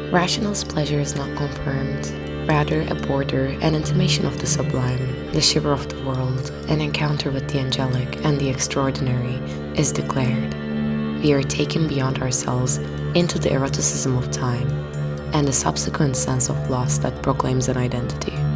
Rational's pleasure is not confirmed, rather a border, an intimation of the sublime, the shiver of the world, an encounter with the angelic and the extraordinary is declared. We are taken beyond ourselves into the eroticism of time, and the subsequent sense of loss that proclaims an identity.